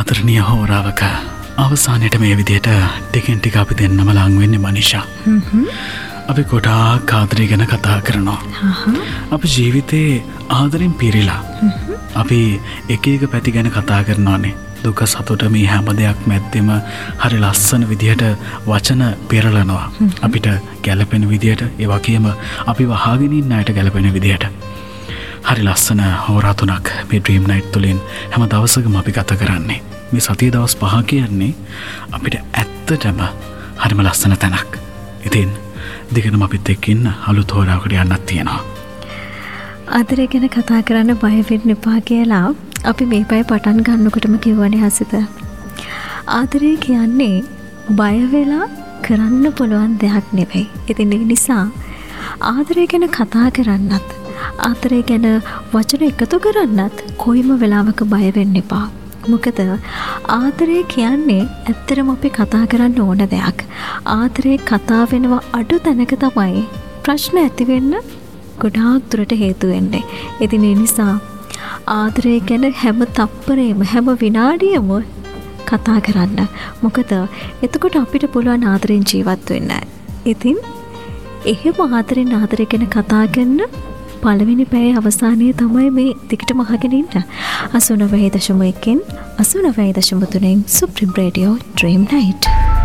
ආදරණීය හෝරාවක අවසානයේට මේ විදිහට ටිකෙන් ටික අපි දෙන්නම ලං වෙන්නේ මනිෂා. අපි ගොඩාක් ආදරය ගැන කතා කරනවා. අපි ජීවිතේ ආදරෙන් පිරීලා. අපි එක එක පැති ගැන කතා කරනවානේ. දුක සතුට මේ හැම දෙයක් මැද්දෙම හරි ලස්සන විදිහට වචන පෙරලනවා. අපිට ගැළපෙන විදිහට, ඒ වගේම අපි වහගෙන ඉන්න අයට ගැළපෙන විදිහට. හරි ලස්සන හෝරා තුනක් මේ ඩ්‍රීම් නයිට් තුලින් හැම දවසකම අපි ගත කරන්නේ. මේ සතිය දවස් 5 කියන්නේ අපිට ඇත්තටම හරිම ලස්සන තැනක්. ඉතින් දිගටම අපිත් එක්ක ඉන්න අලුත් හෝරාවකට යන්නත් තියෙනවා. ආදරය ගැන කතා කරන්න බය වෙන්න එපා කියලා අපි මේ පය පටන් ගන්නකොටම කිව්වනේ හසිත. ආදරය කියන්නේ බය වෙලා කරන්න පුළුවන් දෙයක් නෙවෙයි. ඉතින් ඒ නිසා ආදරය ගැන කතා කරන්නත්, ආදරය ගැන වචන එකතු කරන්නත් කොයිම වෙලාවක බය වෙන්න එපා. මොකද ආදරය කියන්නේ ඇත්තටම අපි කතා කරන්න ඕන දෙයක්. ආදරේ කතා වෙනවා අඩු තැනක තමයි ප්‍රශ්න ඇති වෙන්න ගොඩාක් දුරට හේතු වෙන්නේ. ඉතින් ඒ නිසා ආදරය ගැන හැම තප්පරේම හැම විනාඩියම කතා කරන්න. මොකද එතකොට අපිට පුළුවන් ආදරෙන් ජීවත් වෙන්න. ඉතින් එහෙම ආදරය ගැන කතා කරන පළවෙනි පැයේ අවසානයේ තමයි මේ දිගටම අහගෙන ඉන්න 89.1 89.3 සුප්‍රීම රේඩියෝ ඩ්‍රීම් නයිට්.